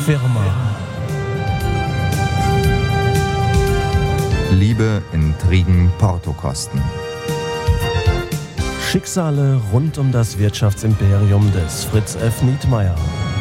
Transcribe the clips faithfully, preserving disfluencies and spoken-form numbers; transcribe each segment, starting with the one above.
Firma. Liebe, Intrigen, Portokosten. Schicksale rund um das Wirtschaftsimperium des Fritz F. Nietmeyer.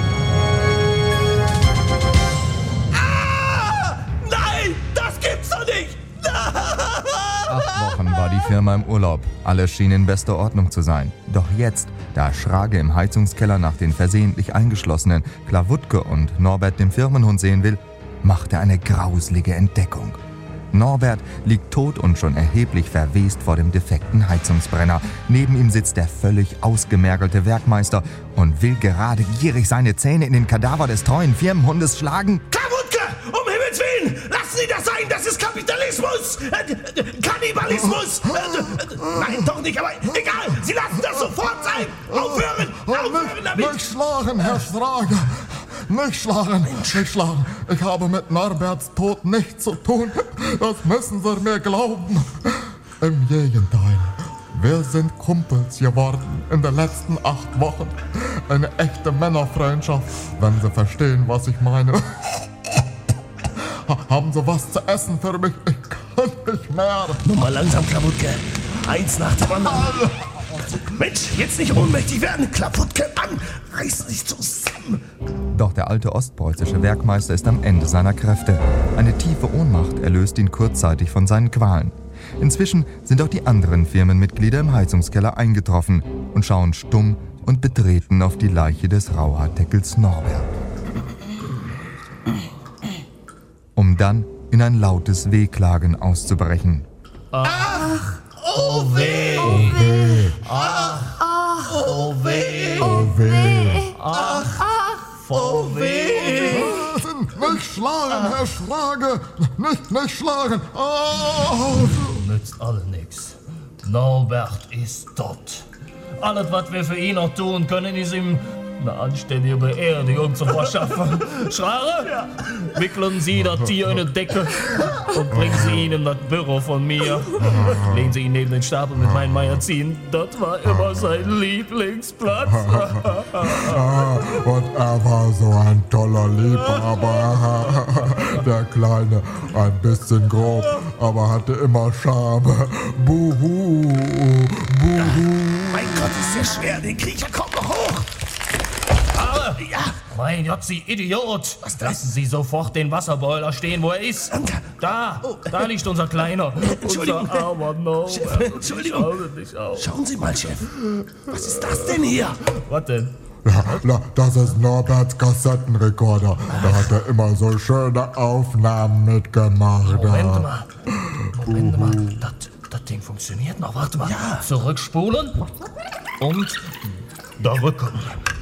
Ah! Nein, das gibt's doch nicht! Acht Wochen war die Firma im Urlaub. Alles schien in bester Ordnung zu sein. Doch jetzt, da Schrage im Heizungskeller nach den versehentlich eingeschlossenen Klawutke und Norbert dem Firmenhund sehen will, macht er eine grauslige Entdeckung. Norbert liegt tot und schon erheblich verwest vor dem defekten Heizungsbrenner. Neben ihm sitzt der völlig ausgemergelte Werkmeister und will gerade gierig seine Zähne in den Kadaver des treuen Firmenhundes schlagen. Klawutke, um Himmels Willen! Lassen Sie das sein, das ist Kapitalismus! Äh, äh, Kannibalismus! Äh, äh, nein, doch nicht, aber egal! Sie lassen das sofort sein! Aufhören! Aufhören damit! Nicht schlagen, Herr Strage! Nicht schlagen, nicht schlagen. Ich habe mit Norberts Tod nichts zu tun. Das müssen Sie mir glauben. Im Gegenteil. Wir sind Kumpels geworden in den letzten acht Wochen. Eine echte Männerfreundschaft, wenn Sie verstehen, was ich meine. Haben Sie was zu essen für mich? Ich kann nicht mehr. Nur mal langsam, Klawutke. Eins nach dem anderen. Mensch, jetzt nicht ohnmächtig werden. Klawutke an. Reißen sich zusammen. Doch der alte ostpreußische Werkmeister ist am Ende seiner Kräfte. Eine tiefe Ohnmacht erlöst ihn kurzzeitig von seinen Qualen. Inzwischen sind auch die anderen Firmenmitglieder im Heizungskeller eingetroffen und schauen stumm und betreten auf die Leiche des Rauhaardeckels Norbert. Um dann in ein lautes Wehklagen auszubrechen. Ach, oh weh. Oh weh. Ach, oh weh. Oh weh. Ach, oh weh. Nicht schlagen, Herr Strage. Nicht, nicht schlagen. Oh. Nützt alle nix. Norbert ist tot. Alles, was wir für ihn noch tun können, ist ihm eine anständige Beerdigung zu verschaffen. Schrare, ja. Wickeln Sie das Tier in eine Decke und bringen Sie ihn in das Büro von mir. Legen Sie ihn neben den Stapel mit meinen Magazinen. Das war immer sein Lieblingsplatz. Und er war so ein toller Liebhaber. Der Kleine, ein bisschen grob, aber hatte immer Charme. Buhu, buhu. Mein Gott, ist der schwer. Den Kriecher kommt noch hoch. Ja. Mein Gott, Sie Idiot! Was denn? Lassen Sie sofort den Wasserboiler stehen, wo er ist. Da, Oh. da liegt unser Kleiner. Entschuldigung. Unser armer Norbert. Chef, Entschuldigung. Schau dich auf. Schauen Sie mal, Chef. Was ist das denn hier? Was denn? Ja, na, das ist Norberts Kassettenrekorder. Da hat er immer so schöne Aufnahmen mitgemacht. Moment mal. Moment mal. Das, das Ding funktioniert noch. Warte mal. Ja. Zurückspulen und drücken.